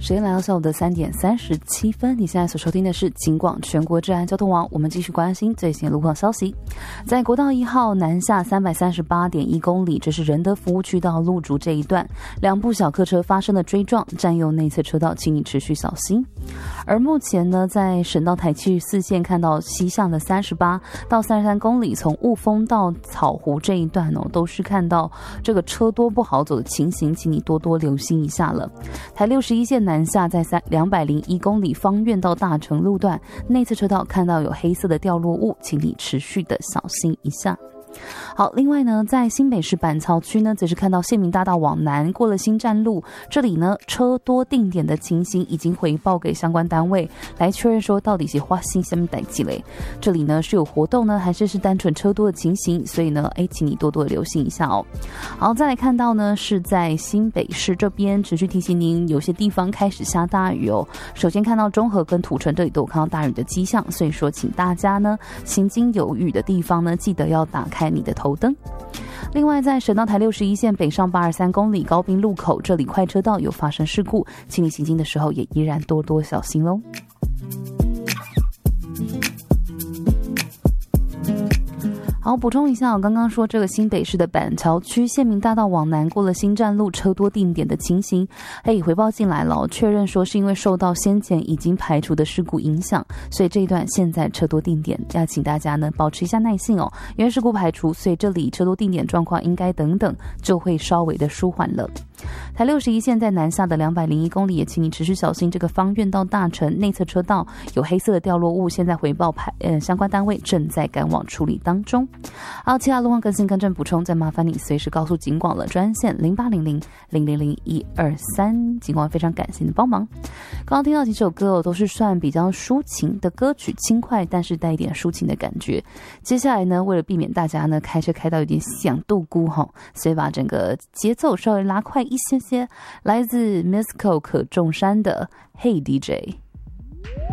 时间来到下午的3点37分，你现在所收听的是警广全国治安交通网。我们继续关心最新的路况消息。在国道1号南下338.1公里，这是仁德服务区到路竹这一段，2部小客车发生了追撞，占用内侧车道，请你持续小心。而目前呢，在省道台74线看到西向的38到33公里，从雾峰到草湖这一段都是看到这个车多不好走的情形，请你多多留心一下了。台61线南下在201公里方院到大成路段，内侧车道看到有黑色的掉落物，请你持续的小心一下。好，另外呢，在新北市板桥区呢，则是看到县民大道往南过了新站路，这里呢车多定点的情形已经回报给相关单位来确认说到底是发生什么代志嘞？这里呢是有活动呢，还是单纯车多的情形？所以呢，请你多多留心一下哦。好，再来看到呢是在新北市这边，持续提醒您，有些地方开始下大雨哦。首先看到中和跟土城这里都有看到大雨的迹象，所以说请大家呢行经有雨的地方呢，记得要打开你的头灯。另外，在省道台61线北上83公里高滨路口，这里快车道有发生事故，请你行经的时候也依然多多小心咯。好，补充一下，我刚刚说这个新北市的板桥区县民大道往南过了新站路车多定点的情形，回报进来了，确认说是因为受到先前已经排除的事故影响，所以这一段现在车多定点，要请大家呢保持一下耐性哦，因为事故排除，所以这里车多定点状况应该等等就会稍微的舒缓了。台61线在南下的201公里，也请你持续小心这个方院到大城内侧车道有黑色的掉落物，现在回报相关单位正在赶往处理当中。好，其他路况更新更正补充，再麻烦你随时告诉警广了，专线0800000123，警广非常感谢你的帮忙。刚刚听到几首歌都是算比较抒情的歌曲，轻快但是带一点抒情的感觉。接下来呢，为了避免大家呢开车开到有点想度孤所以把整个节奏稍微拉快一些些，来自 Miss Ko 可仲山的 Hey DJ。